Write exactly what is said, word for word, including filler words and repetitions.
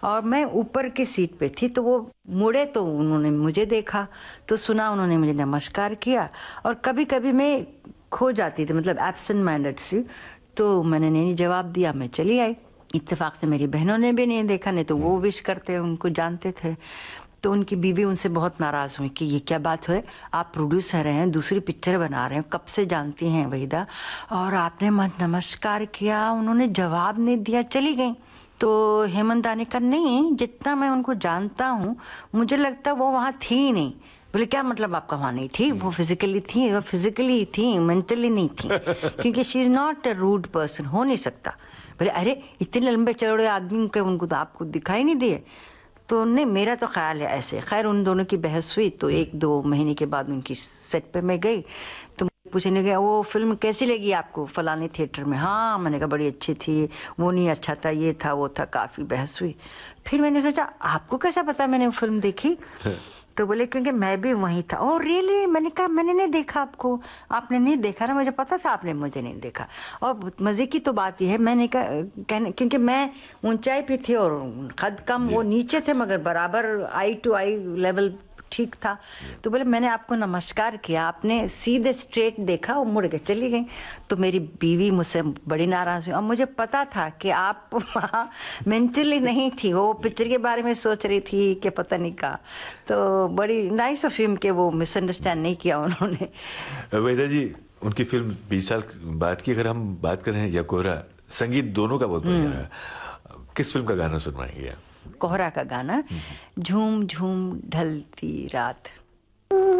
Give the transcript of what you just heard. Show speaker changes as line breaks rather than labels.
और मैं ऊपर की सीट पे थी, तो वो मुड़े तो उन्होंने मुझे देखा, तो सुना, उन्होंने मुझे नमस्कार किया। और कभी कभी मैं खो जाती थी, मतलब एब्सेंट माइंडेड सी, तो मैंने नहीं जवाब दिया, मैं चली आई। इत्तेफाक से मेरी बहनों ने भी नहीं देखा, नहीं तो वो विश करते, उनको जानते थे। तो उनकी बीवी उनसे बहुत नाराज हुई कि ये क्या बात है, आप प्रोड्यूसर हैं, दूसरी पिक्चर बना रहे हैं, कब से जानती हैं वहीदा, और आपने नमस्कार किया, उन्होंने जवाब नहीं दिया, चली गई। तो हेमंत दा ने कहा, नहीं, जितना मैं उनको जानता हूँ मुझे लगता वो वहाँ थी ही नहीं। बोले, क्या मतलब आपका वहाँ नहीं थी? वो फिजिकली थी, वो फिजिकली थी, मेंटली नहीं थी, क्योंकि she is not a rude person, हो नहीं सकता। बोले, अरे इतने लंबे चौड़े आदमी के उनको तो आपको दिखाई नहीं दिए। तो नहीं, मेरा तो ख्याल है ऐसे। खैर उन दोनों की बहस हुई, तो एक दो महीने के बाद उनकी सेट पे मैं गई, तो पूछने गया, वो फिल्म कैसी लगी आपको फलाने थिएटर में? हाँ, मैंने कहा बड़ी अच्छी थी, वो नहीं अच्छा था, ये था वो था, काफ़ी बहस हुई। फिर मैंने सोचा, आपको कैसा पता मैंने वो फिल्म देखी? तो बोले, क्योंकि मैं भी वहीं था। Oh really? मैंने कहा, मैंने नहीं देखा आपको। आपने नहीं देखा ना, मुझे पता था आपने मुझे नहीं देखा। और मज़े की तो बात यह है, मैंने कहा, कहने क्योंकि मैं ऊंचाई पे थी और कद कम, वो नीचे थे, मगर बराबर आई टू आई लेवल ठीक था। तो बोले, मैंने आपको नमस्कार किया, आपने सीधे स्ट्रेट देखा और मुड़ के चली गई। तो मेरी बीवी मुझसे बड़ी नाराज़ हुई, और मुझे पता था कि आप वहाँ मेंटली नहीं थी, वो पिक्चर के बारे में सोच रही थी कि पता नहीं क्या। तो बड़ी नाइस ऑफ हिम कि वो मिसअंडरस्टैंड नहीं किया उन्होंने।
वहीदा जी, उनकी फिल्म बीस साल बाद की अगर हम बात करें, या कोहरा, संगीत दोनों का बहुत बढ़िया रहा। किस फिल्म का गाना सुनवाएंगे आप?
कोहरा का गाना, झूम झूम ढलती रात।